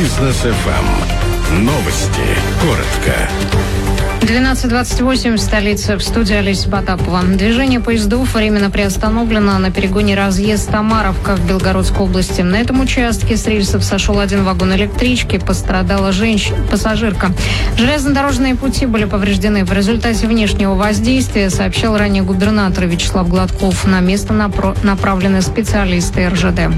Бизнес FM. Новости. Коротко. 12:28 в столице. В студии Олеся Потапова. Движение поездов временно приостановлено на перегоне Разъезд-Тамаровка в Белгородской области. На этом участке с рельсов сошел один вагон электрички. Пострадала пассажирка. Железнодорожные пути были повреждены в результате внешнего воздействия, сообщил ранее губернатор Вячеслав Гладков. На место направлены специалисты РЖД.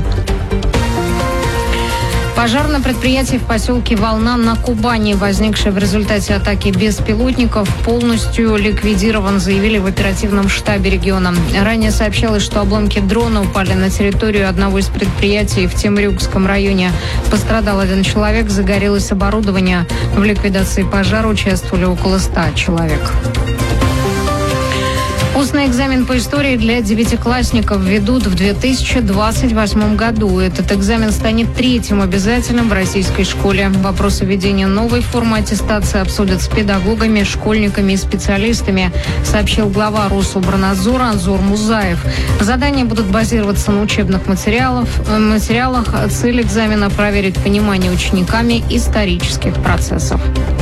Пожар на предприятии в поселке Волна на Кубани, возникший в результате атаки беспилотников, полностью ликвидирован, заявили в оперативном штабе региона. Ранее сообщалось, что обломки дрона упали на территорию одного из предприятий в Темрюкском районе. Пострадал один человек, загорелось оборудование. В ликвидации пожара участвовали около 100 человек. Устный экзамен по истории для девятиклассников введут в 2028 году. Этот экзамен станет третьим обязательным в российской школе. Вопросы введения новой формы аттестации обсудят с педагогами, школьниками и специалистами, сообщил глава Рособорнадзора Анзор Музаев. Задания будут базироваться на учебных материалах. Цель экзамена – проверить понимание учениками исторических процессов.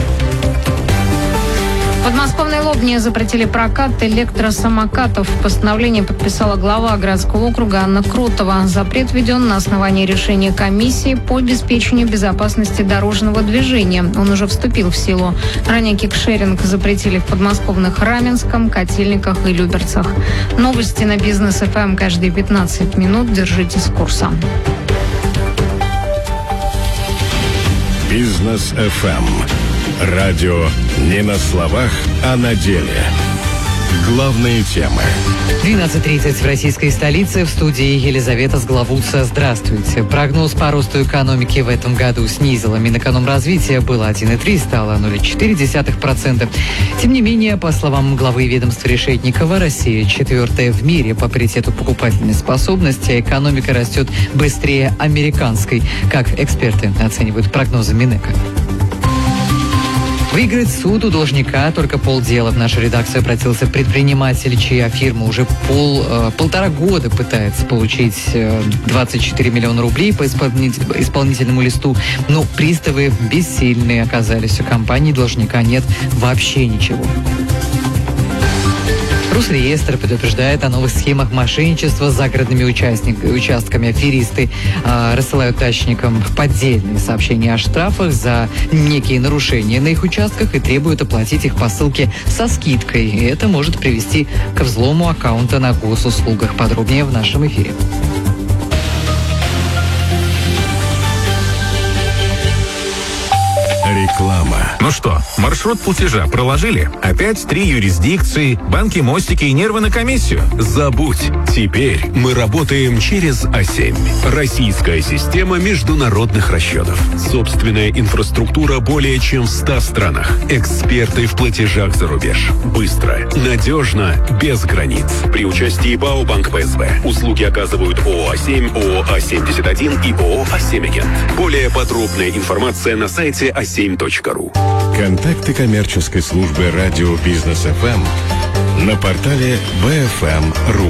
В подмосковной Лобне запретили прокат электросамокатов. Постановление подписала глава городского округа Анна Кротова. Запрет введен на основании решения комиссии по обеспечению безопасности дорожного движения. Он уже вступил в силу. Ранее кикшеринг запретили в подмосковных Раменском, Котельниках и Люберцах. Новости на Бизнес FM каждые 15 минут. Держитесь курса. Бизнес FM. Радио не на словах, а на деле. Главные темы. 12:30 в российской столице. В студии Елизавета Сглавутса. Здравствуйте. Прогноз по росту экономики в этом году снизила Минэкономразвития. Было 1,3, стало 0,4%. Тем не менее, по словам главы ведомства Решетникова, Россия 4-я в мире по паритету покупательной способности, а экономика растет быстрее американской, как эксперты оценивают прогнозы Минэка. Выиграть суд у должника только полдела. В нашу редакцию обратился предприниматель, чья фирма уже полтора года пытается получить 24 миллиона рублей по исполнительному листу, но приставы бессильные оказались. У компании должника нет вообще ничего. Росреестр предупреждает о новых схемах мошенничества с загородными участками. Аферисты рассылают дачникам поддельные сообщения о штрафах за некие нарушения на их участках и требуют оплатить их по ссылке со скидкой. И это может привести к взлому аккаунта на госуслугах. Подробнее в нашем эфире. Реклама. Ну что, маршрут платежа проложили? Опять 3 юрисдикции, банки, мостики и нервы на комиссию? Забудь. Теперь мы работаем через А7. Российская система международных расчетов. Собственная инфраструктура более чем в 100 странах. Эксперты в платежах за рубеж. Быстро, надежно, без границ. При участии ПАО «Банк ПСБ». Услуги оказывают ООО А7, ООО А71 и ООО А7-Агент. Более подробная информация на сайте a7.ru. Контакты коммерческой службы радио Бизнес FM на портале bfm.ru.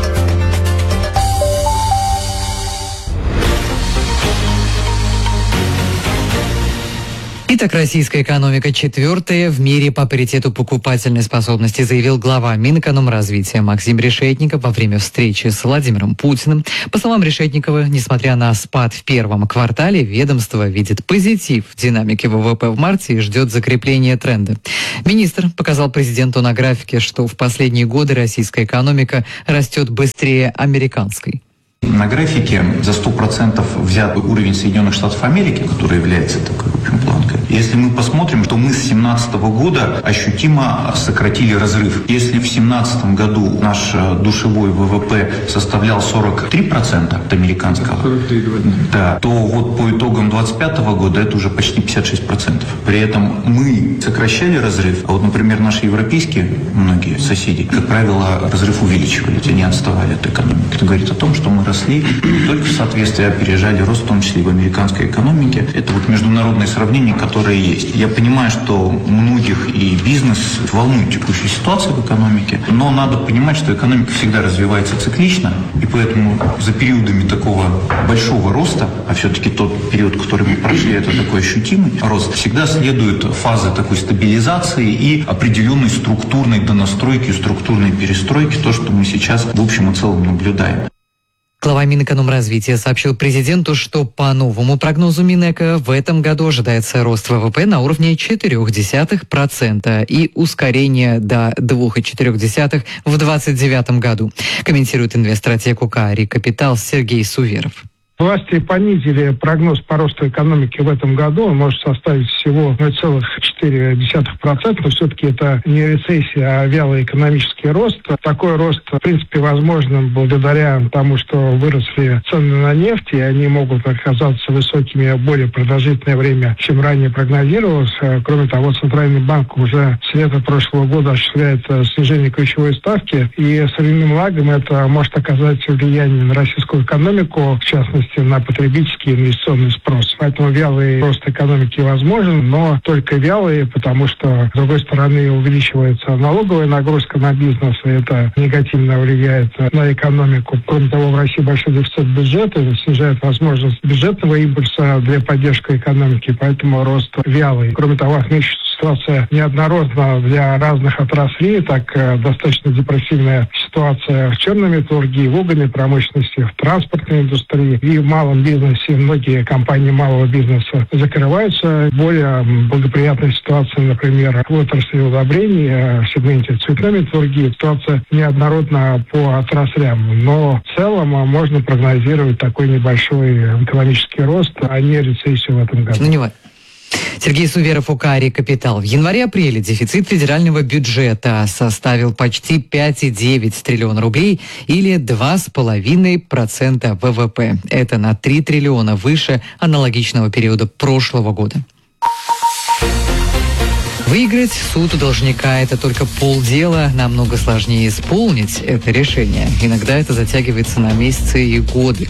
Итак, российская экономика 4-я в мире по паритету покупательной способности, заявил глава Минэкономразвития Максим Решетников во время встречи с Владимиром Путиным. По словам Решетникова, несмотря на спад в первом квартале, ведомство видит позитив в динамике ВВП в марте и ждет закрепления тренда. Министр показал президенту на графике, что в последние годы российская экономика растет быстрее американской. На графике за 100% взят уровень Соединенных Штатов Америки, который является такой общей планкой. Если мы посмотрим, то мы с 2017 года ощутимо сократили разрыв. Если в 2017 году наш душевой ВВП составлял 43% от американского, да, то вот по итогам 2025 года это уже почти 56%. При этом мы сокращали разрыв, а вот, например, наши европейские многие соседи, как правило, разрыв увеличивали, они отставали от экономики. Это говорит о том, что мы росли росли не только в соответствии, а опережали рост, в том числе и в американской экономике. Это вот международное сравнение, которое есть. Я понимаю, что многих и бизнес волнует текущая ситуация в экономике, но надо понимать, что экономика всегда развивается циклично, и поэтому за периодами такого большого роста, а все-таки тот период, который мы прошли, это такой ощутимый рост, всегда следует фазы такой стабилизации и определенной структурной донастройки, структурной перестройки, то, что мы сейчас в общем и целом наблюдаем. Глава Минэкономразвития сообщил президенту, что по новому прогнозу Минэка в этом году ожидается рост ВВП на уровне 0,4% и ускорение до 2,4% в 2029 году. Комментирует инвестстратег УК «Ари Капитал» Сергей Суверов. Власти понизили прогноз по росту экономики в этом году. Он может составить всего 0,4%. Но все-таки это не рецессия, а вялый экономический рост. Такой рост, в принципе, возможен благодаря тому, что выросли цены на нефть, и они могут оказаться высокими более продолжительное время, чем ранее прогнозировалось. Кроме того, Центральный банк уже с лета прошлого года осуществляет снижение ключевой ставки. И с временным лагом это может оказать влияние на российскую экономику, в частности, на потребительский инвестиционный спрос. Поэтому вялый рост экономики возможен, но только вялый, потому что, с другой стороны, увеличивается налоговая нагрузка на бизнес, и это негативно влияет на экономику. Кроме того, в России большой дефицит бюджета, это снижает возможность бюджетного импульса для поддержки экономики, поэтому рост вялый. Кроме того, отмечу, что ситуация неоднородна для разных отраслей, так достаточно депрессивная ситуация в черной металлургии, в угольной промышленности, в транспортной индустрии и в малом бизнесе. Многие компании малого бизнеса закрываются. Более благоприятная ситуация, например, в отрасли удобрений, в сегменте цветной металлургии. Ситуация неоднородна по отраслям, но в целом можно прогнозировать такой небольшой экономический рост, а не рецессию в этом году. Сергей Суверов, УК «Ари Капитал». В январе-апреле дефицит федерального бюджета составил почти 5,9 триллиона рублей или 2,5% ВВП. Это на 3 триллиона выше аналогичного периода прошлого года. Выиграть суд у должника – это только полдела. Намного сложнее исполнить это решение. Иногда это затягивается на месяцы и годы.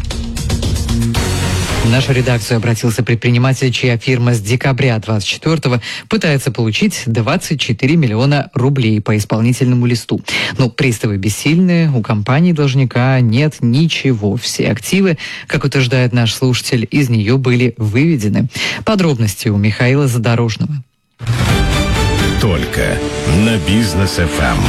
В нашу редакцию обратился предприниматель, чья фирма с декабря 24-го пытается получить 24 миллиона рублей по исполнительному листу. Но приставы бессильны, у компании-должника нет ничего. Все активы, как утверждает наш слушатель, из нее были выведены. Подробности у Михаила Задорожного. Только на Бизнес-ФМ.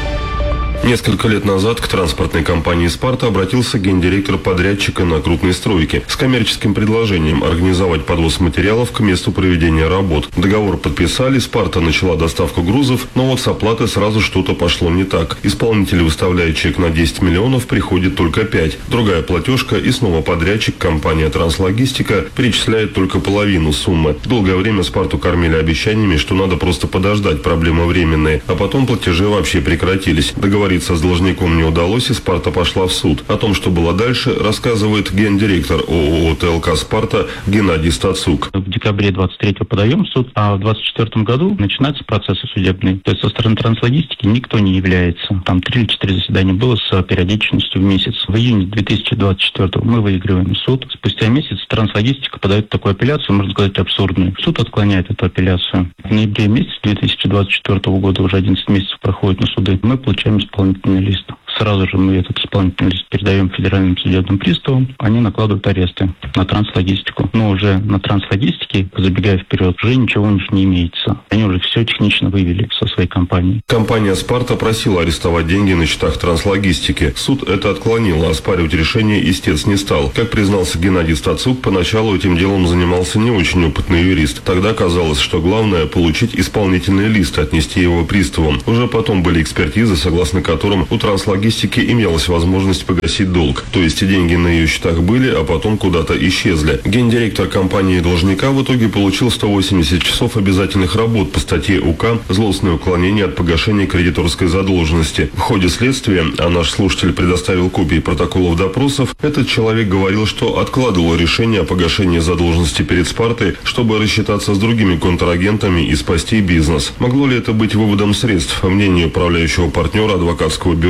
Несколько лет назад к транспортной компании «Спарта» обратился гендиректор подрядчика на крупной стройке с коммерческим предложением организовать подвоз материалов к месту проведения работ. Договор подписали, «Спарта» начала доставку грузов, но вот с оплатой сразу что-то пошло не так. Исполнитель выставляет чек на 10 миллионов, приходит только 5. Другая платежка, и снова подрядчик, компания «Транслогистика», перечисляет только половину суммы. Долгое время «Спарту» кормили обещаниями, что надо просто подождать, проблемы временные, а потом платежи вообще прекратились. Договориться с должником не удалось, и «Спарта» пошла в суд. О том, что было дальше, рассказывает гендиректор ООО «ТЛК Спарта» Геннадий Стацук. В декабре 23-го подаем в суд, а в 24-м году начинаются процессы судебные. То есть со стороны Транслогистики никто не является. Там 3 или 4 заседания было с периодичностью в месяц. В июне 2024-го мы выигрываем суд. Спустя месяц Транслогистика подает такую апелляцию, можно сказать, абсурдную. Суд отклоняет эту апелляцию. В ноябре месяце 2024 года, уже 11 месяцев проходит на суды, мы получаем исполнительный лист. Сразу же мы этот исполнительный лист передаем федеральным судебным приставам. Они накладывают аресты на Транслогистику. Но уже на Транслогистике, забегая вперед, уже ничего у них не имеется. Они уже все технично вывели со своей компании. Компания «Спарта» просила арестовать деньги на счетах Транслогистики. Суд это отклонил, а оспаривать решение истец не стал. Как признался Геннадий Стацук, поначалу этим делом занимался не очень опытный юрист. Тогда казалось, что главное – получить исполнительный лист и отнести его приставам. Уже потом были экспертизы, согласно которым у Транслогистики имелась возможность погасить долг. То есть деньги на ее счетах были, а потом куда-то исчезли. Гендиректор компании должника в итоге получил 180 часов обязательных работ по статье УК «Злостное уклонение от погашения кредиторской задолженности». В ходе следствия, а наш слушатель предоставил копии протоколов допросов, этот человек говорил, что откладывал решение о погашении задолженности перед «Спартой», чтобы рассчитаться с другими контрагентами и спасти бизнес. Могло ли это быть выводом средств? Мнение управляющего партнера адвокатского бюро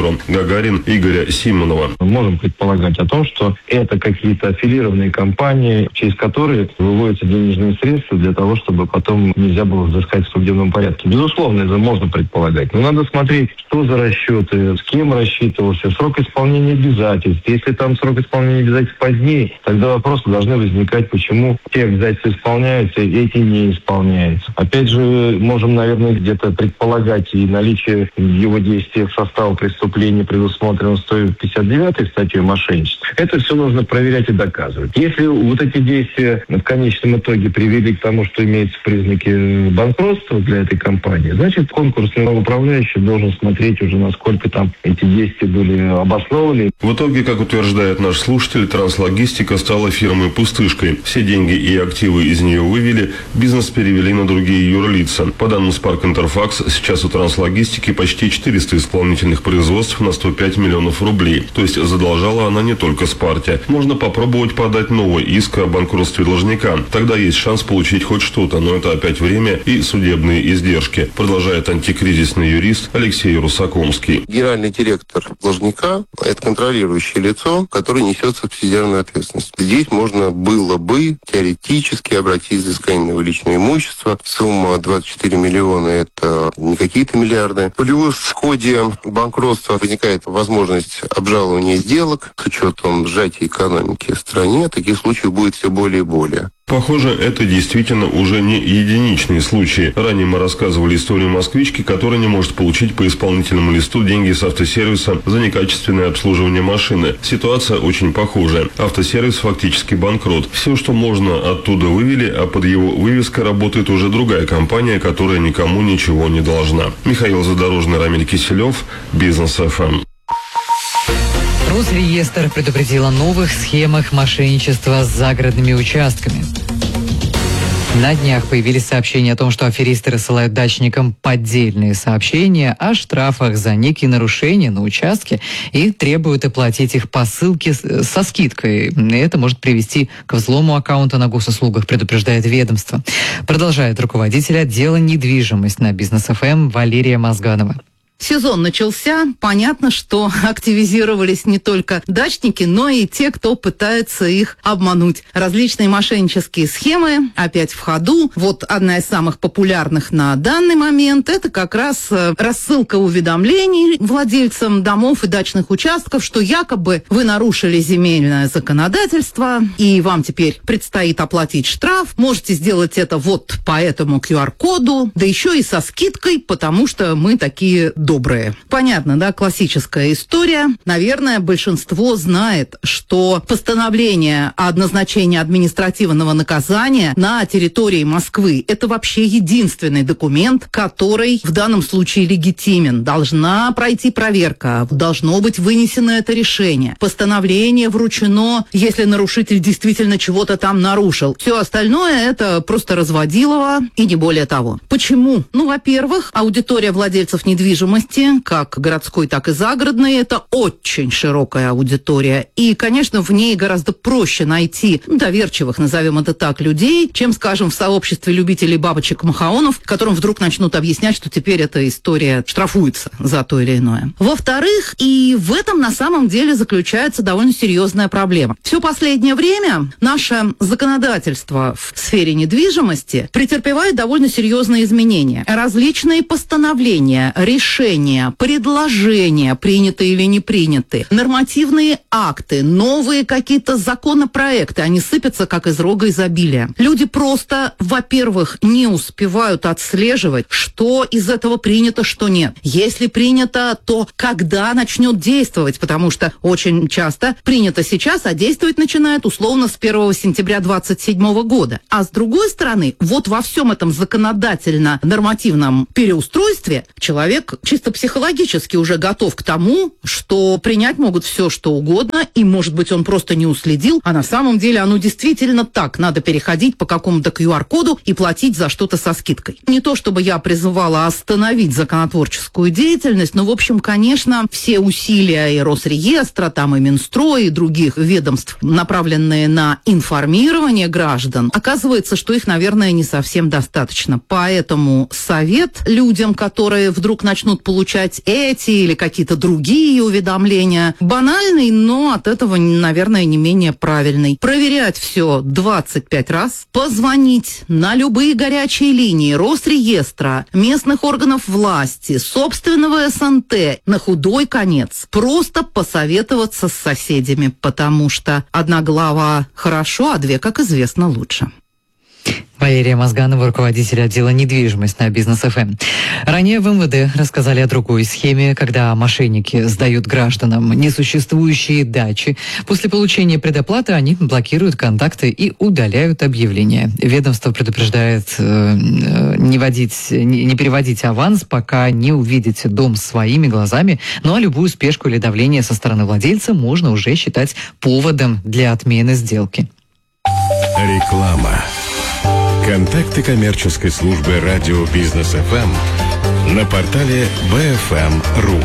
Гагарин Игоря Симонова. Мы можем предполагать о том, что это какие-то аффилированные компании, через которые выводятся денежные средства для того, чтобы потом нельзя было взыскать в судебном порядке. Безусловно, это можно предполагать. Но надо смотреть, что за расчеты, с кем рассчитывался, срок исполнения обязательств. Если там срок исполнения обязательств позднее, тогда вопросы должны возникать, почему те обязательства исполняются, эти не исполняются. Опять же, можем, наверное, где-то предполагать и наличие его действия в состава преступления, предусмотренного 159 статьей мошенничества. Это все нужно проверять и доказывать. Если вот эти действия в конечном итоге привели к тому, что имеются признаки банкротства для этой компании, значит, конкурсный управляющий должен смотреть уже, насколько там эти действия были обоснованы. В итоге, как утверждает наш слушатель, Транслогистика стала фирмой-пустышкой. Все деньги и активы из нее вывели, бизнес перевели на другие юрлица. По данным Spark Interfax, сейчас у Транслогистики почти 400 исполнительных производств на 105 миллионов рублей. То есть задолжала она не только Спарте. Можно попробовать подать новый иск о банкротстве должника. Тогда есть шанс получить хоть что-то, но это опять время и судебные издержки, продолжает антикризисный юрист Алексей Русакомский. Генеральный директор должника – это контролирующее лицо, которое несет субсидиарную ответственность. Здесь можно было бы теоретически обратить взыскание на его личное имущество. Сумма 24 миллиона – это не какие-то миллиарды. Плюс в ходе банкротства возникает возможность обжалования сделок с учетом сжатия экономики в стране. Таких случаев будет все более и более. Похоже, это действительно уже не единичные случаи. Ранее мы рассказывали историю москвички, которая не может получить по исполнительному листу деньги с автосервиса за некачественное обслуживание машины. Ситуация очень похожая. Автосервис фактически банкрот. Все, что можно, оттуда вывели, а под его вывеской работает уже другая компания, которая никому ничего не должна. Михаил Задорожный, Рамиль Киселев, Бизнес ФМ. Росреестр предупредил о новых схемах мошенничества с загородными участками. На днях появились сообщения о том, что аферисты рассылают дачникам поддельные сообщения о штрафах за некие нарушения на участке и требуют оплатить их по ссылке со скидкой. Это может привести к взлому аккаунта на госуслугах, предупреждает ведомство. Продолжает руководитель отдела недвижимость на Бизнес ФМ Валерия Мозганова. Сезон начался. Понятно, что активизировались не только дачники, но и те, кто пытается их обмануть. Различные мошеннические схемы опять в ходу. Вот одна из самых популярных на данный момент – это как раз рассылка уведомлений владельцам домов и дачных участков, что якобы вы нарушили земельное законодательство, и вам теперь предстоит оплатить штраф. Можете сделать это вот по этому QR-коду, да еще и со скидкой, потому что мы такие добрые. Понятно, да, классическая история. Наверное, большинство знает, что постановление о назначении административного наказания на территории Москвы – это вообще единственный документ, который в данном случае легитимен. Должна пройти проверка, должно быть вынесено это решение. Постановление вручено, если нарушитель действительно чего-то там нарушил. Все остальное – это просто разводилово и не более того. Почему? Ну, во-первых, аудитория владельцев недвижимости, как городской, так и загородной, это очень широкая аудитория. И, конечно, в ней гораздо проще найти доверчивых, назовем это так, людей, чем, скажем, в сообществе любителей бабочек-махаонов, которым вдруг начнут объяснять, что теперь эта история штрафуется за то или иное. Во-вторых, и в этом на самом деле заключается довольно серьезная проблема. Все последнее время наше законодательство в сфере недвижимости претерпевает довольно серьезные изменения. Различные постановления, решения, предложения, приняты или не приняты, нормативные акты, новые какие-то законопроекты, они сыпятся как из рога изобилия. Люди просто, во-первых, не успевают отслеживать, что из этого принято, что нет. Если принято, то когда начнет действовать, потому что очень часто принято сейчас, а действовать начинает условно с 1 сентября 2027 года. А с другой стороны, вот во всем этом законодательно-нормативном переустройстве человек чисто психологически уже готов к тому, что принять могут все, что угодно, и, может быть, он просто не уследил, а на самом деле оно действительно так. Надо переходить по какому-то QR-коду и платить за что-то со скидкой. Не то, чтобы я призывала остановить законотворческую деятельность, но, в общем, конечно, все усилия и Росреестра, там и Минстроя, и других ведомств, направленные на информирование граждан, оказывается, что их, наверное, не совсем достаточно. Поэтому совет людям, которые вдруг начнут получать эти или какие-то другие уведомления. Банальный, но от этого, наверное, не менее правильный. Проверять все 25 раз, позвонить на любые горячие линии Росреестра, местных органов власти, собственного СНТ, на худой конец. Просто посоветоваться с соседями, потому что одна голова хорошо, а две, как известно, лучше. Валерия Мозганова, руководитель отдела недвижимость на Бизнес ФМ. Ранее в МВД рассказали о другой схеме, когда мошенники сдают гражданам несуществующие дачи. После получения предоплаты они блокируют контакты и удаляют объявления. Ведомство предупреждает не переводить аванс, пока не увидите дом своими глазами. Ну а любую спешку или давление со стороны владельца можно уже считать поводом для отмены сделки. Реклама. Контакты коммерческой службы радио Бизнес ФМ на портале bfm.ru.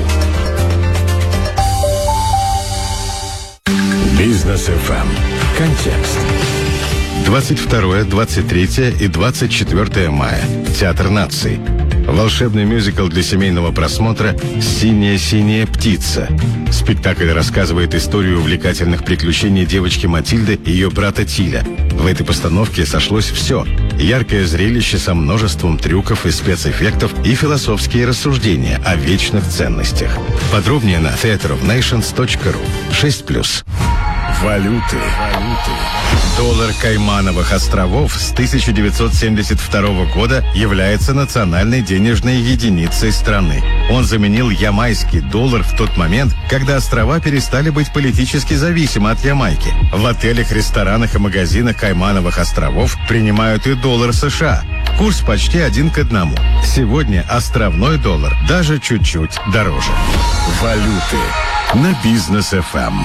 Бизнес ФМ. Контекст. 22, 23 и 24 мая. Театр наций. Волшебный мюзикл для семейного просмотра «Синяя-синяя птица». Спектакль рассказывает историю увлекательных приключений девочки Матильды и ее брата Тиля. В этой постановке сошлось все. Яркое зрелище со множеством трюков и спецэффектов и философские рассуждения о вечных ценностях. Подробнее на theaterofnations.ru. 6+. Валюты. Доллар Каймановых островов с 1972 года является национальной денежной единицей страны. Он заменил ямайский доллар в тот момент, когда острова перестали быть политически зависимы от Ямайки. В отелях, ресторанах и магазинах Каймановых островов принимают и доллар США. Курс почти 1 к 1. Сегодня островной доллар даже чуть-чуть дороже. Валюты на Бизнес ФМ.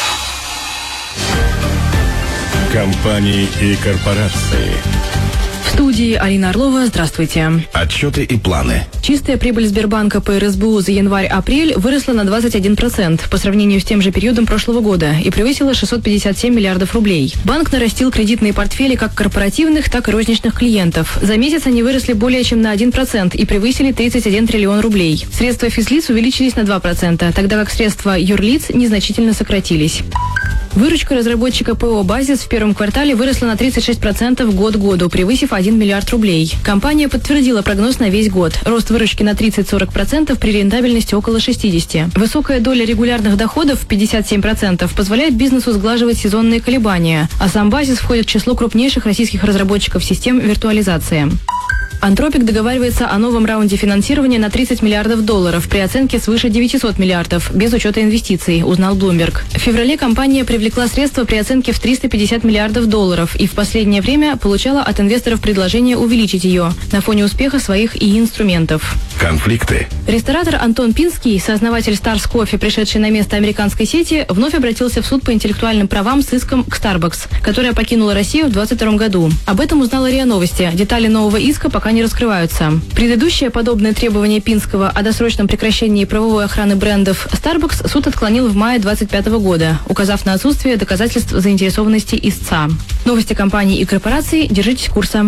Компании и корпорации. В студии Алина Орлова. Здравствуйте. Отчеты и планы. Чистая прибыль Сбербанка по РСБУ за январь-апрель выросла на 21% по сравнению с тем же периодом прошлого года и превысила 657 миллиардов рублей. Банк нарастил кредитные портфели как корпоративных, так и розничных клиентов. За месяц они выросли более чем на 1% и превысили 31 триллион рублей. Средства физлиц увеличились на 2%, тогда как средства юрлиц незначительно сократились. Выручка разработчика ПО «Базис» в первом квартале выросла на 36% год к году, превысив 1 миллиард рублей. Компания подтвердила прогноз на весь год. Рост выручки на 30-40% при рентабельности около 60%. Высокая доля регулярных доходов, 57%, позволяет бизнесу сглаживать сезонные колебания, а сам «Базис» входит в число крупнейших российских разработчиков систем виртуализации. Антропик договаривается о новом раунде финансирования на 30 миллиардов долларов при оценке свыше 900 миллиардов, без учета инвестиций, узнал Bloomberg. В феврале компания привлекла средства при оценке в 350 миллиардов долларов и в последнее время получала от инвесторов предложение увеличить ее на фоне успеха своих инструментов. Конфликты. Ресторатор Антон Пинский, сооснователь Stars Coffee, пришедший на место американской сети, вновь обратился в суд по интеллектуальным правам с иском к Starbucks, которая покинула Россию в 2022 году. Об этом узнала РИА Новости. Детали нового иска пока не раскрываются. Предыдущее подобное требование Пинского о досрочном прекращении правовой охраны брендов Starbucks суд отклонил в мае 2025 года, указав на отсутствие доказательств заинтересованности истца. Новости компаний и корпораций. Держитесь курса.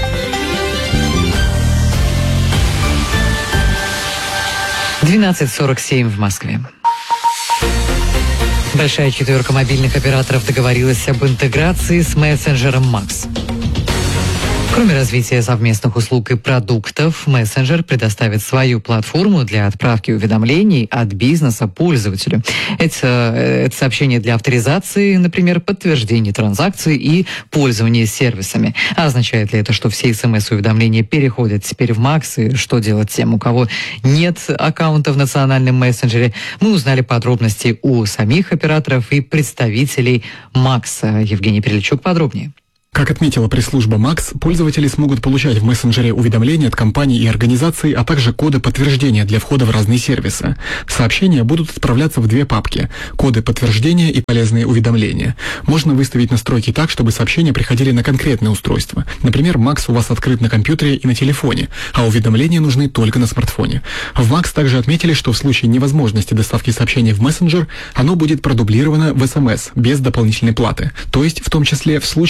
— 12:47 в Москве. Большая четверка мобильных операторов договорилась об интеграции с мессенджером Max. Кроме развития совместных услуг и продуктов, мессенджер предоставит свою платформу для отправки уведомлений от бизнеса пользователю. Это сообщения для авторизации, например, подтверждения транзакций и пользования сервисами. А означает ли это, что все СМС-уведомления переходят теперь в Max? И что делать тем, у кого нет аккаунта в национальном мессенджере? Мы узнали подробности у самих операторов и представителей Max. Евгений Приличук подробнее. Как отметила пресс-служба Max, пользователи смогут получать в мессенджере уведомления от компаний и организаций, а также коды подтверждения для входа в разные сервисы. Сообщения будут отправляться в две папки – коды подтверждения и полезные уведомления. Можно выставить настройки так, чтобы сообщения приходили на конкретное устройство. Например, Max у вас открыт на компьютере и на телефоне, а уведомления нужны только на смартфоне. В Max также отметили, что в случае невозможности доставки сообщений в мессенджер, оно будет продублировано в СМС без дополнительной платы. То есть, в том числе, в случае, если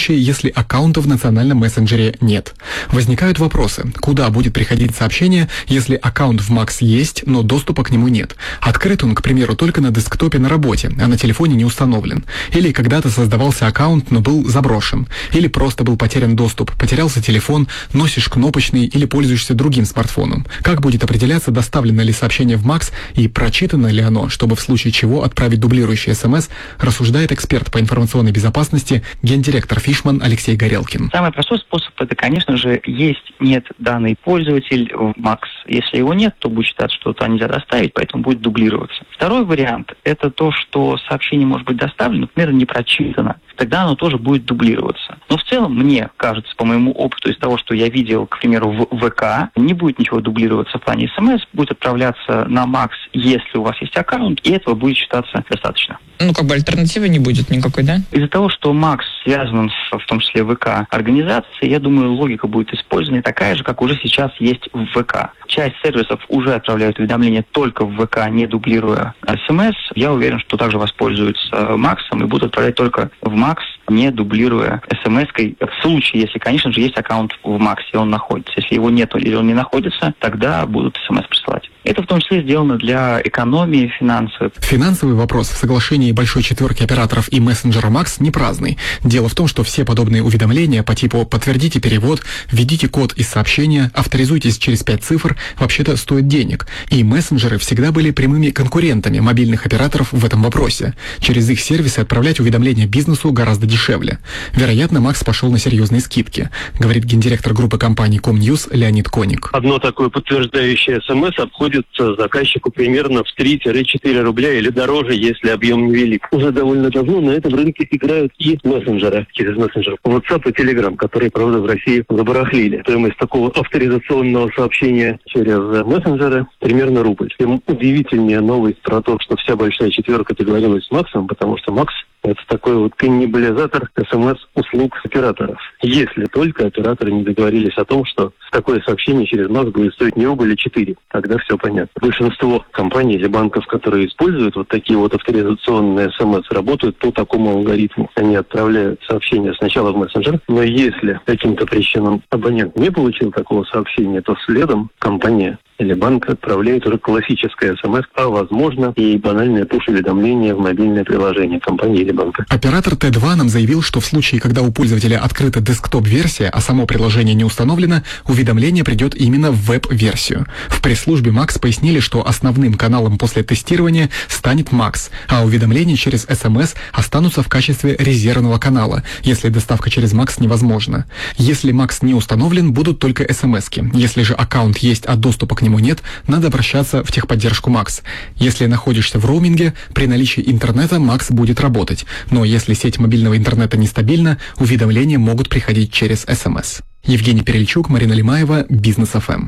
если аккаунта в национальном мессенджере нет. Возникают вопросы, куда будет приходить сообщение, если аккаунт в Max есть, но доступа к нему нет. Открыт он, к примеру, только на десктопе на работе, а на телефоне не установлен. Или когда-то создавался аккаунт, но был заброшен. Или просто был потерян доступ, потерялся телефон, носишь кнопочный или пользуешься другим смартфоном. Как будет определяться, доставлено ли сообщение в Max и прочитано ли оно, чтобы в случае чего отправить дублирующий СМС, рассуждает эксперт по информационной безопасности, гендиректор Фишман Алексей Горелкин. Самый простой способ — это, конечно же, есть-нет данный пользователь в Max. Если его нет, то будет считаться, что туда нельзя доставить, поэтому будет дублироваться. Второй вариант — это то, что сообщение может быть доставлено, например, не прочитано. Тогда оно тоже будет дублироваться. Но в целом, мне кажется, по моему опыту, из того, что я видел, к примеру, в ВК, не будет ничего дублироваться в плане СМС, будет отправляться на Max, если у вас есть аккаунт, и этого будет считаться достаточно. Альтернативы не будет никакой, да? Из-за того, что Max связан в том числе ВК организацией, я думаю, логика будет использована такая же, как уже сейчас есть в ВК. Часть сервисов уже отправляют уведомления только в ВК, не дублируя СМС. Я уверен, что также воспользуются Максом и будут отправлять только в Max, не дублируя СМС-кой. В случае, если, конечно же, есть аккаунт в Max, и он находится. Если его нет или он не находится, тогда будут СМС присылать. Это в том числе сделано для экономии финансовой. Финансовый вопрос в соглашении Большой Четверки операторов и мессенджера Max не праздный. Дело в том, что все подобные уведомления по типу «подтвердите перевод», «введите код из сообщения», «авторизуйтесь через 5 цифр» вообще-то стоят денег. И мессенджеры всегда были прямыми конкурентами мобильных операторов в этом вопросе. Через их сервисы отправлять уведомления бизнесу гораздо дешевле. Вероятно, Max пошел на серьезные скидки, говорит гендиректор группы компаний Комньюз Леонид Коник. Одно такое подтверждающее СМС обходится заказчику примерно в 3-4 рубля или дороже, если объем невелик. Уже довольно давно на этом рынке играют и мессенджеры через мессенджер WhatsApp и Telegram, которые, правда, в России забарахлили. Стоимость такого авторизационного сообщения через мессенджеры примерно рубль. Тем удивительнее новость про то, что вся Большая Четверка договорилась с Максом, потому что Макс — это такой вот каннибализатор СМС-услуг операторов. Если только операторы не договорились о том, что такое сообщение через Макс будет стоить не рубль, а 4. Тогда все понятно. Большинство компаний или банков, которые используют вот такие вот авторизационные СМС, работают по такому алгоритму. Они отправляют сообщение сначала в мессенджер, но если каким-то причинам абонент не получил такого сообщения, то следом компания или банк отправляет уже классическое СМС, а возможно и банальное пуш-уведомление в мобильное приложение компании или банка. Оператор Т2 нам заявил, что в случае, когда у пользователя открыта десктоп-версия, а само приложение не установлено, уведомление придет именно в веб-версию. В пресс-службе Max пояснили, что основным каналом после тестирования станет Max, а уведомления через СМС останутся в качестве резервного канала, если доставка через Max невозможна. Если Max не установлен, будут только СМСки. Если же аккаунт есть, а доступа к нему нет, надо обращаться в техподдержку Max. Если находишься в роуминге, при наличии интернета Max будет работать. Но если сеть мобильного интернета нестабильна, уведомления могут приходить через СМС. Евгений Перельчук, Марина Лимаева, Бизнес ФМ.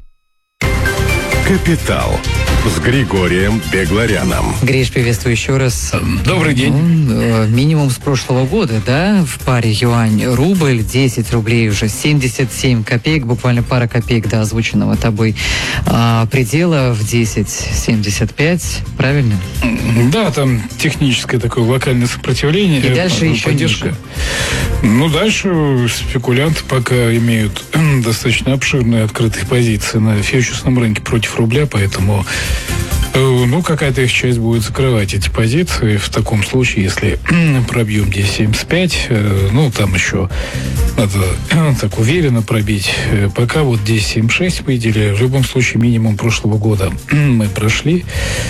«Капитал» с Григорием Бегларяном. Гриш, приветствую еще раз. Добрый день. Минимум с прошлого года, да, в паре юань-рубль, 10 рублей уже 77 копеек, буквально пара копеек до озвученного тобой предела в 10,75, правильно? Да, там техническое такое локальное сопротивление. И дальше еще поддержка. Ниже. Дальше спекулянты пока имеют достаточно обширные открытые позиции на фьючерсном рынке против рубля, поэтому какая-то их часть будет закрывать эти позиции. В таком случае, если пробьем 10.75, там еще надо так уверенно пробить. Пока вот 10.76 выделили. В любом случае, минимум прошлого года мы прошли.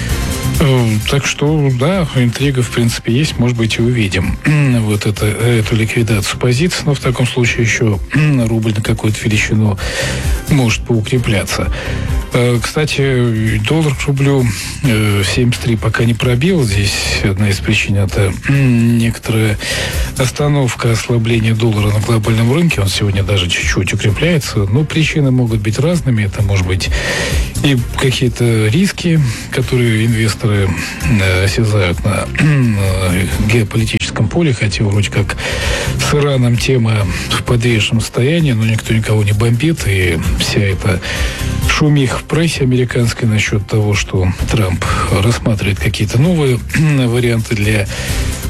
Так что, да, интрига, в принципе, есть. Может быть, и увидим эту ликвидацию позиций. Но в таком случае еще рубль на какую-то величину может поукрепляться. Кстати, доллар к рублю 73 пока не пробил. Здесь одна из причин — это некоторая остановка ослабления доллара на глобальном рынке. Он сегодня даже чуть-чуть укрепляется. Но причины могут быть разными. Это может быть и какие-то риски, которые инвесторы осязают на геополитическом поле. Хотя вроде как с Ираном тема в подвешенном состоянии, но никто никого не бомбит. И вся эта шумиха в прессе американской насчет того, что Трамп рассматривает какие-то новые варианты для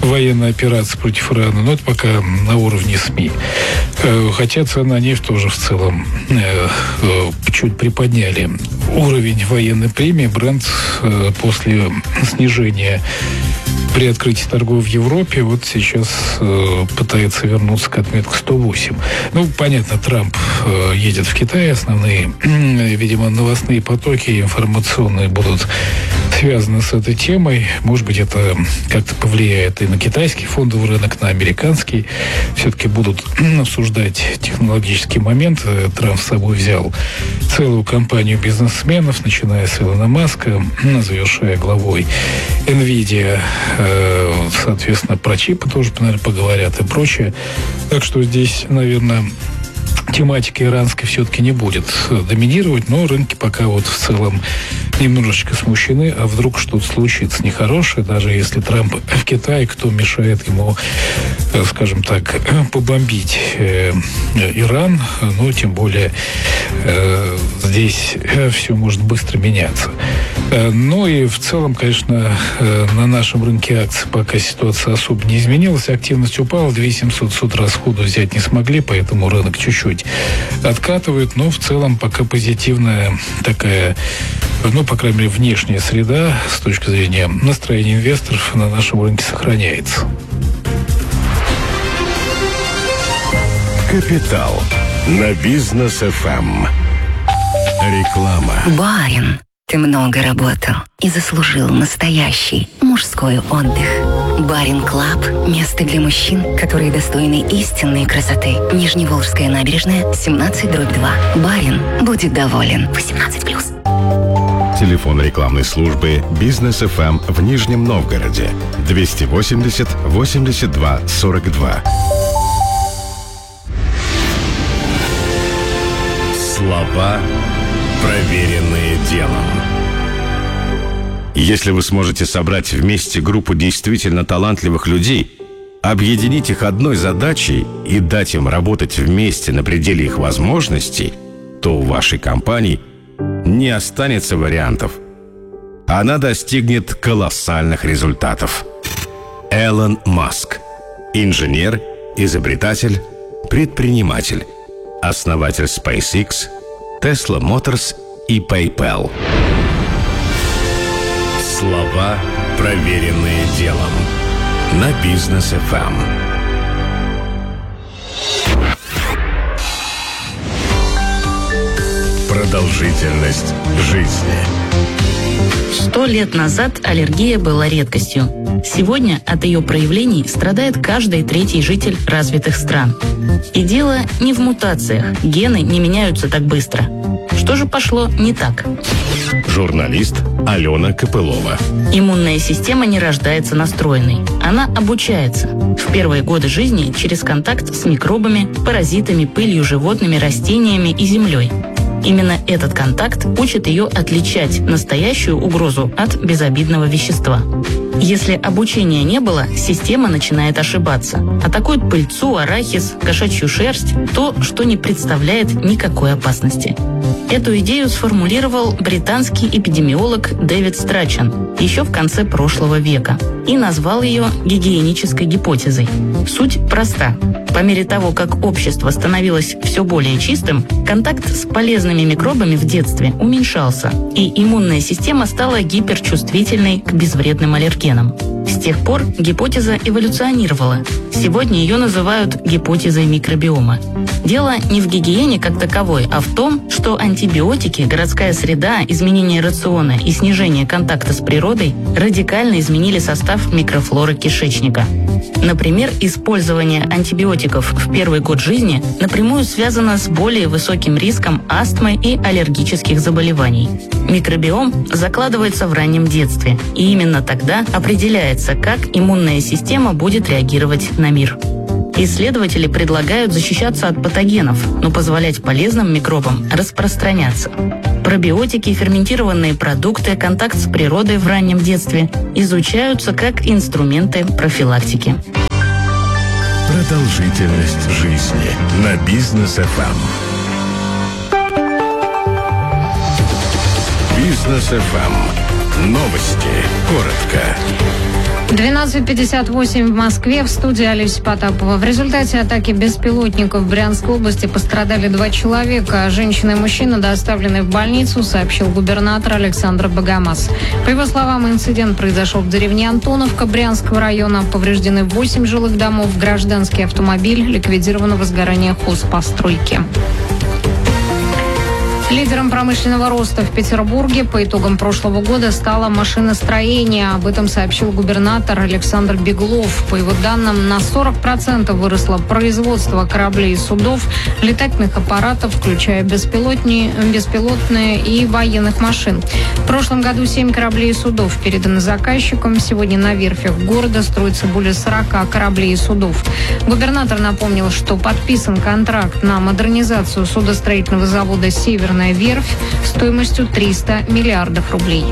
военной операции против Ирана, но это пока на уровне СМИ. Хотя цены на нефть тоже в целом чуть приподняли уровень военной премии. Брент после снижения при открытии торгов в Европе вот сейчас пытается вернуться к отметке 108. Ну, понятно, Трамп едет в Китай. Основные, видимо, новостные потоки информационные будут связаны с этой темой. Может быть, это как-то повлияет и на китайский фондовый рынок, на американский. Все-таки будут обсуждать технологический момент. Трамп с собой взял целую компанию бизнесменов, начиная с Илона Маска, завершая главой NVIDIA. Соответственно, про чипы тоже, наверное, поговорят и прочее. Так что здесь, наверное, тематика иранской все-таки не будет доминировать, но рынки пока вот в целом немножечко смущены, а вдруг что-то случится нехорошее, даже если Трамп в Китае, кто мешает ему, скажем так, побомбить Иран, ну, тем более здесь все может быстро меняться. Ну и в целом, конечно, на нашем рынке акций пока ситуация особо не изменилась, активность упала, 2700 с утра сходу взять не смогли, поэтому рынок чуть-чуть откатывает, но в целом пока позитивная такая, ну, по крайней мере, внешняя среда с точки зрения настроения инвесторов на нашем рынке сохраняется. Капитал на Бизнес ФМ. Реклама. Барин, ты много работал и заслужил настоящий мужской отдых. Барин Клаб – место для мужчин, которые достойны истинной красоты. Нижневолжская набережная, 17/2. Барин будет доволен. 18+. Телефон рекламной службы Бизнес ФМ в Нижнем Новгороде 280 82 42. Слова, проверенные делом. Если вы сможете собрать вместе группу действительно талантливых людей, объединить их одной задачей и дать им работать вместе на пределе их возможностей, то у вашей компании не останется вариантов. Она достигнет колоссальных результатов. Элон Маск. Инженер, изобретатель, предприниматель. Основатель SpaceX, Tesla Motors и PayPal. Слова, проверенные делом. На Бизнес ФМ. Продолжительность жизни. 100 лет назад аллергия была редкостью. Сегодня от ее проявлений страдает каждый третий житель развитых стран. И дело не в мутациях. Гены не меняются так быстро. Что же пошло не так? Журналист Алена Копылова. Иммунная система не рождается настроенной. Она обучается. В первые годы жизни через контакт с микробами, паразитами, пылью, животными, растениями и землей. Именно этот контакт учит ее отличать настоящую угрозу от безобидного вещества. Если обучения не было, система начинает ошибаться. Атакует пыльцу, арахис, кошачью шерсть, то, что не представляет никакой опасности. Эту идею сформулировал британский эпидемиолог Дэвид Страчан еще в конце прошлого века и назвал ее гигиенической гипотезой. Суть проста. По мере того, как общество становилось все более чистым, контакт с полезными микробами в детстве уменьшался, и иммунная система стала гиперчувствительной к безвредным аллергенам. С тех пор гипотеза эволюционировала. Сегодня ее называют гипотезой микробиома. Дело не в гигиене как таковой, а в том, что антибиотики, городская среда, изменение рациона и снижение контакта с природой радикально изменили состав микрофлоры кишечника. Например, использование антибиотиков в первый год жизни напрямую связано с более высоким риском астмы и аллергических заболеваний. Микробиом закладывается в раннем детстве, и именно тогда определяется, как иммунная система будет реагировать на мир. Исследователи предлагают защищаться от патогенов, но позволять полезным микробам распространяться. Пробиотики, ферментированные продукты, контакт с природой в раннем детстве изучаются как инструменты профилактики. Продолжительность жизни на Бизнес ФМ. Бизнес ФМ. Новости. Коротко. 12:58 в Москве. В студии Олеся Потапова. В результате атаки беспилотников в Брянской области пострадали 2 человека. Женщина и мужчина доставлены в больницу, сообщил губернатор Александр Богомаз. По его словам, инцидент произошел в деревне Антоновка Брянского района. Повреждены 8 жилых домов, гражданский автомобиль, ликвидировано возгорание хозпостройки. Лидером промышленного роста в Петербурге по итогам прошлого года стало машиностроение. Об этом сообщил губернатор Александр Беглов. По его данным, на 40% выросло производство кораблей и судов, летательных аппаратов, включая беспилотные и военных машин. В прошлом году 7 кораблей и судов переданы заказчикам. Сегодня на верфях города строится более 40 кораблей и судов. Губернатор напомнил, что подписан контракт на модернизацию судостроительного завода «Северная верфь» стоимостью 300 миллиардов рублей.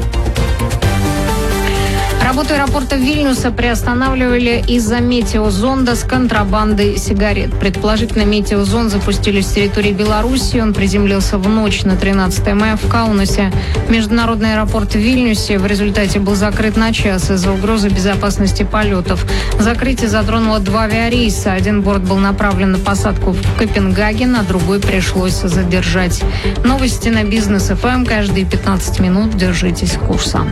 Работу аэропорта Вильнюса приостанавливали из-за метеозонда с контрабандой сигарет. Предположительно, метеозонд запустили с территории Беларуси. Он приземлился в ночь на 13 мая в Каунасе. Международный аэропорт в Вильнюсе в результате был закрыт на час из-за угрозы безопасности полетов. Закрытие затронуло 2 авиарейса. Один борт был направлен на посадку в Копенгаген, а другой пришлось задержать. Новости на Бизнес ФМ. Каждые 15 минут держитесь курса.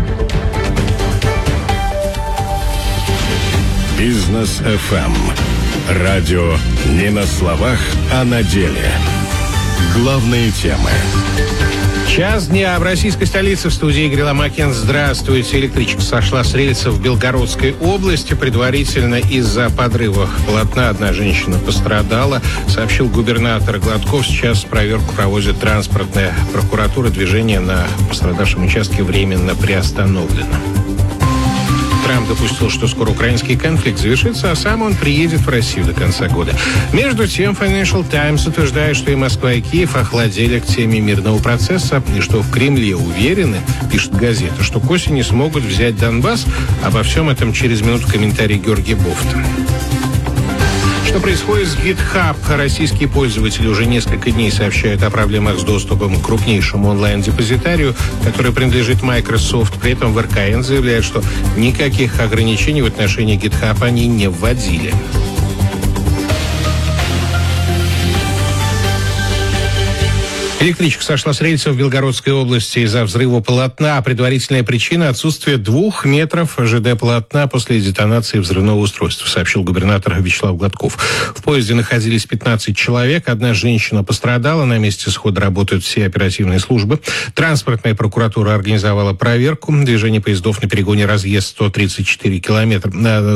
Бизнес ФМ. Радио не на словах, а на деле. Главные темы. Час дня в российской столице. В студии Игорь Ломакин. Здравствуйте. Электричка сошла с рельсов в Белгородской области. Предварительно из-за подрыва полотна одна женщина пострадала, сообщил губернатор Гладков. Сейчас проверку проводит транспортная прокуратура. Движение на пострадавшем участке временно приостановлено. Трамп допустил, что скоро украинский конфликт завершится, а сам он приедет в Россию до конца года. Между тем, Financial Times утверждает, что и Москва, и Киев охладели к теме мирного процесса, и что в Кремле уверены, пишет газета, что к осени смогут взять Донбасс. Обо всем этом через минуту комментарий Георгия Бофта. Что происходит с GitHub? Российские пользователи уже несколько дней сообщают о проблемах с доступом к крупнейшему онлайн-депозитарию, который принадлежит Microsoft. При этом в РКН заявляют, что никаких ограничений в отношении GitHub они не вводили. Электричка сошла с рельсов в Белгородской области из-за взрыва полотна. Предварительная причина – отсутствие 2 метров ЖД-полотна после детонации взрывного устройства, сообщил губернатор Вячеслав Гладков. В поезде находились 15 человек. Одна женщина пострадала. На месте схода работают все оперативные службы. Транспортная прокуратура организовала проверку. Движение поездов на перегоне разъезд 134 километр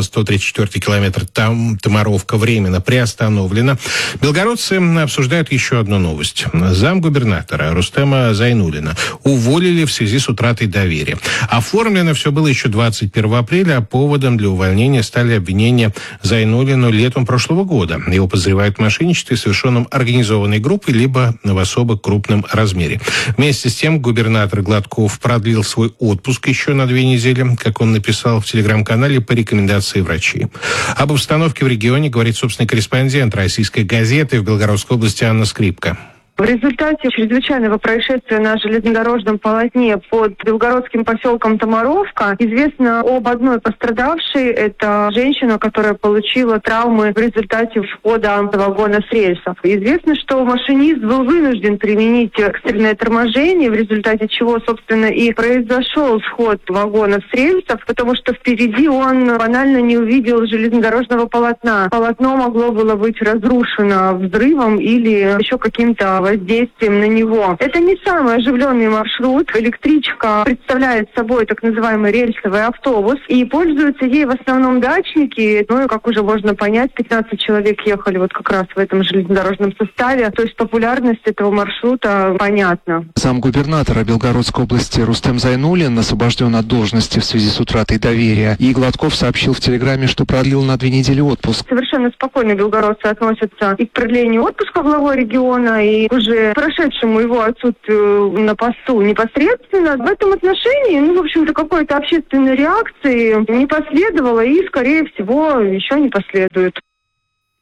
Тамаровка временно приостановлено. Белгородцы обсуждают еще одну новость. Замгубернатора Рустема Зайнуллина уволили в связи с утратой доверия. Оформлено все было еще 21 апреля, а поводом для увольнения стали обвинения Зайнуллину летом прошлого года. Его подозревают в мошенничестве, совершенном организованной группой, либо в особо крупном размере. Вместе с тем губернатор Гладков продлил свой отпуск еще на 2 недели, как он написал в телеграм-канале, по рекомендации врачей. Об обстановке в регионе говорит собственный корреспондент российской газеты в Белгородской области Анна Скрипка. В результате чрезвычайного происшествия на железнодорожном полотне под белгородским поселком Тамаровка известно об одной пострадавшей. Это женщина, которая получила травмы в результате входа вагона с рельсов. Известно, что машинист был вынужден применить экстренное торможение, в результате чего, собственно, и произошел сход вагона с рельсов, потому что впереди он банально не увидел железнодорожного полотна. Полотно могло было быть разрушено взрывом или еще каким-то воздействием на него. Это не самый оживленный маршрут. Электричка представляет собой так называемый рельсовый автобус, и пользуются ей в основном дачники. Ну и, как уже можно понять, 15 человек ехали вот как раз в этом железнодорожном составе. То есть популярность этого маршрута понятна. Сам губернатор Белгородской области Рустем Зайнуллин освобожден от должности в связи с утратой доверия. И Гладков сообщил в телеграме, что продлил на 2 недели отпуск. Совершенно спокойно белгородцы относятся и к продлению отпуска главой региона, и уже прошедшему его отсутствию на посту непосредственно. В этом отношении, в общем-то, какой-то общественной реакции не последовало и, скорее всего, еще не последует.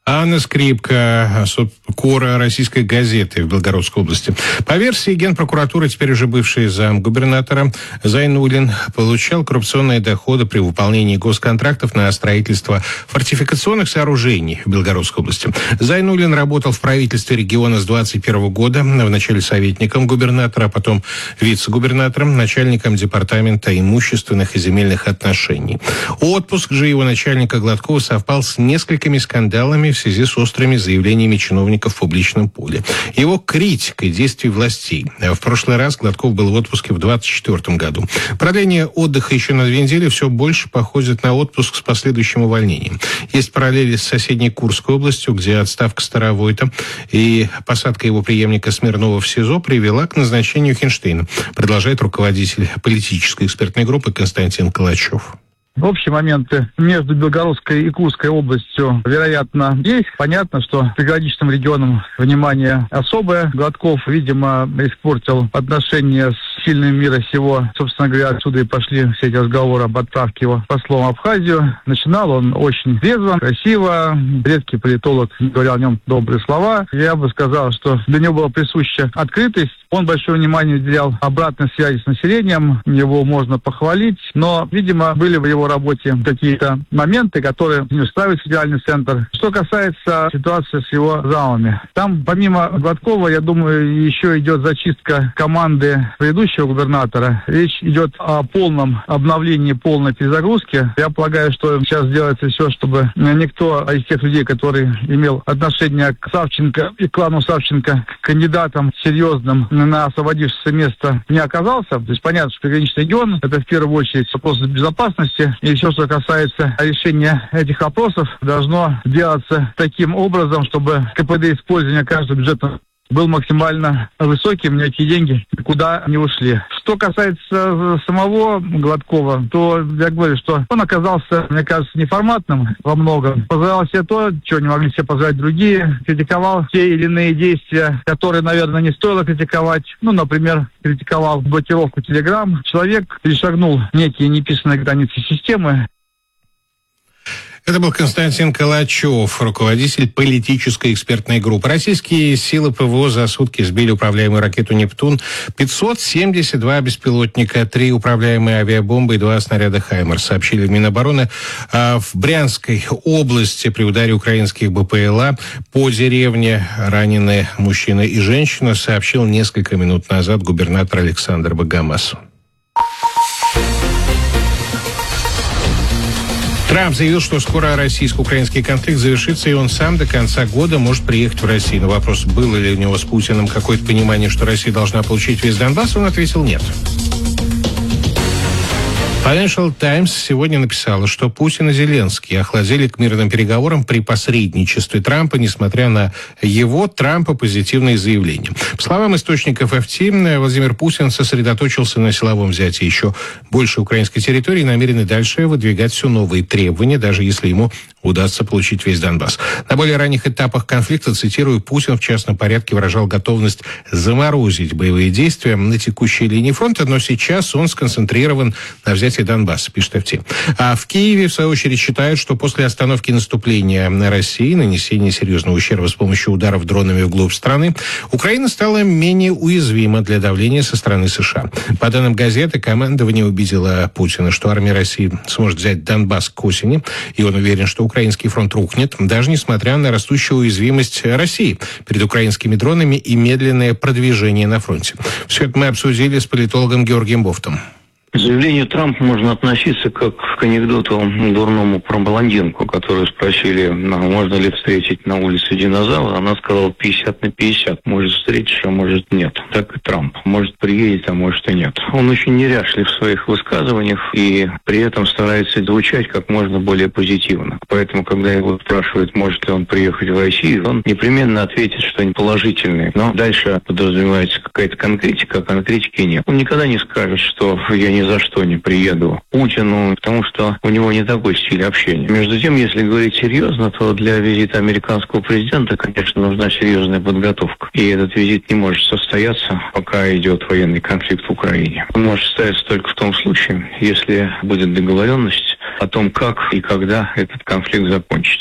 Анна Скрипка, кора «Российской газеты» в Белгородской области. По версии Генпрокуратуры, теперь уже бывший замгубернатора Зайнуллин получал коррупционные доходы при выполнении госконтрактов на строительство фортификационных сооружений в Белгородской области. Зайнуллин работал в правительстве региона с 2021 года, вначале советником губернатора, а потом вице-губернатором, начальником департамента имущественных и земельных отношений. Отпуск же его начальника Гладкова совпал с несколькими скандалами в связи с острыми заявлениями чиновников в публичном поле. Его критикой действий властей. В прошлый раз Гладков был в отпуске в 2024 году. Продление отдыха еще на 2 недели все больше походит на отпуск с последующим увольнением. Есть параллели с соседней Курской областью, где отставка Старовойта и посадка его преемника Смирнова в СИЗО привела к назначению Хинштейна, продолжает руководитель политической экспертной группы Константин Калачев. Общие моменты между Белгородской и Курской областью, вероятно, есть. Понятно, что приграничным регионам внимание особое. Гладков, видимо, испортил отношения с сильным мира сего. Собственно говоря, отсюда и пошли все эти разговоры об отправке его послом в Абхазию. Начинал он очень трезво, красиво. Редкий политолог говорил о нем добрые слова. Я бы сказал, что для него была присуща открытость. Он большое внимание уделял обратной связи с населением. Его можно похвалить. Но, видимо, были в его работе какие-то моменты, которые не устраивают федеральный центр. Что касается ситуации с его замами. Там, помимо Гладкова, я думаю, еще идет зачистка команды предыдущего губернатора. Речь идет о полном обновлении, полной перезагрузке. Я полагаю, что сейчас делается все, чтобы никто из тех людей, которые имел отношение к Савченко и клану Савченко, к кандидатам серьезным на освободившееся место, не оказался. То есть понятно, что приграничный регион — это в первую очередь вопрос безопасности. И все, что касается решения этих вопросов, должно делаться таким образом, чтобы КПД использования каждого бюджета был максимально высоким, эти деньги никуда не ушли. Что касается самого Гладкова, то я говорю, что он оказался, мне кажется, неформатным во многом. Позволял себе то, чего не могли себе позволять другие. Критиковал те или иные действия, которые, наверное, не стоило критиковать. Ну, например, критиковал блокировку Telegram. Человек перешагнул некие неписанные границы системы. Это был Константин Калачев, руководитель политической экспертной группы. Российские силы ПВО за сутки сбили управляемую ракету «Нептун», 572 беспилотника, 3 управляемые авиабомбы и 2 снаряда «Хаймерс», сообщили в Минобороны. В Брянской области при ударе украинских БПЛА по деревне ранены мужчина и женщина, сообщил несколько минут назад губернатор Александр Богомаз. Трамп заявил, что скоро российско-украинский конфликт завершится, и он сам до конца года может приехать в Россию. На вопрос, было ли у него с Путиным какое-то понимание, что Россия должна получить весь Донбасс, он ответил нет. Financial Times сегодня написала, что Путин и Зеленский охладели к мирным переговорам при посредничестве Трампа, несмотря на его, Трампа, позитивные заявления. По словам источников FT, Владимир Путин сосредоточился на силовом взятии еще больше украинской территории и намерен и дальше выдвигать все новые требования, даже если ему удастся получить весь Донбасс. На более ранних этапах конфликта, цитирую, Путин в частном порядке выражал готовность заморозить боевые действия на текущей линии фронта, но сейчас он сконцентрирован на взятии Донбасса, пишет FT. А в Киеве, в свою очередь, считают, что после остановки наступления на России, нанесения серьезного ущерба с помощью ударов дронами вглубь страны, Украина стала менее уязвима для давления со стороны США. По данным газеты, командование убедило Путина, что армия России сможет взять Донбасс к осени, и он уверен, что украинский фронт рухнет, даже несмотря на растущую уязвимость России перед украинскими дронами и медленное продвижение на фронте. Все это мы обсудили с политологом Георгием Бофтом. К заявлению Трампа можно относиться как к анекдоту дурному про блондинку, которую спросили, можно ли встретить на улице динозавра. Она сказала 50/50. Может встретишь, а может нет. Так и Трамп. Может приедет, а может и нет. Он очень неряшлив в своих высказываниях и при этом старается звучать как можно более позитивно. Поэтому, когда его спрашивают, может ли он приехать в Россию, он непременно ответит что-нибудь положительное. Но дальше подразумевается какая-то конкретика, а конкретики нет. Он никогда не скажет, что я ни за что не приеду к Путину, потому что у него не такой стиль общения. Между тем, если говорить серьезно, то для визита американского президента, конечно, нужна серьезная подготовка. И этот визит не может состояться, пока идет военный конфликт в Украине. Он может состояться только в том случае, если будет договоренность о том, как и когда этот конфликт закончится.